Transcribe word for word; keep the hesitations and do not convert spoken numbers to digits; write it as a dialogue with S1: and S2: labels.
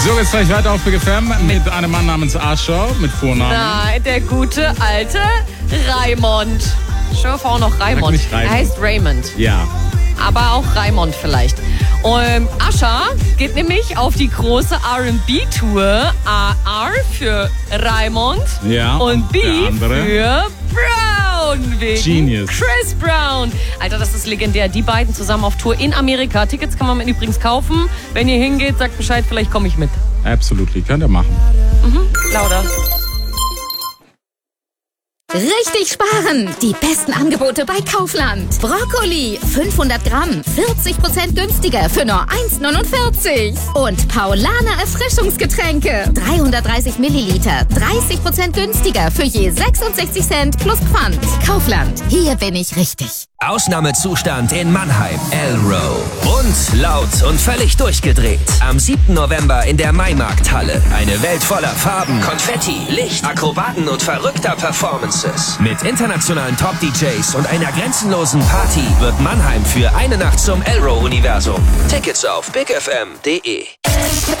S1: So, jetzt gleich weiter auf Big F M mit einem Mann namens Ascher mit Vornamen.
S2: Nein, der gute alte Raimond. Ich hoffe auch noch Raimond.
S1: nicht Raimond.
S2: Er heißt Raymond.
S1: Ja.
S2: Aber auch Raimond vielleicht. Und Ascher geht nämlich auf die große R and B-Tour. A R für Raimond
S1: Ja,
S2: und
S1: und
S2: B
S1: der andere?
S2: für Brown. Wegen
S1: Genius.
S2: Chris Brown. Alter, das ist legendär. Die beiden zusammen auf Tour in Amerika. Tickets kann man übrigens kaufen. Wenn ihr hingeht, sagt Bescheid, vielleicht komme ich mit.
S1: Absolutely, könnt ihr machen.
S2: Mhm, lauter.
S3: Richtig sparen! Die besten Angebote bei Kaufland. Brokkoli fünfhundert Gramm, vierzig Prozent günstiger für nur eins neunundvierzig. Und Paulaner Erfrischungsgetränke, dreihundertdreißig Milliliter, dreißig Prozent günstiger für je sechsundsechzig Cent plus Pfand. Kaufland, hier bin ich richtig.
S4: Ausnahmezustand in Mannheim, Elrow. Bunt, laut und völlig durchgedreht. Am siebten November in der Maimarkthalle. Eine Welt voller Farben, Konfetti, Licht, Akrobaten und verrückter Performances. Mit internationalen Top-D Js und einer grenzenlosen Party wird Mannheim für eine Nacht zum Elrow-Universum. Tickets auf big f m punkt d e.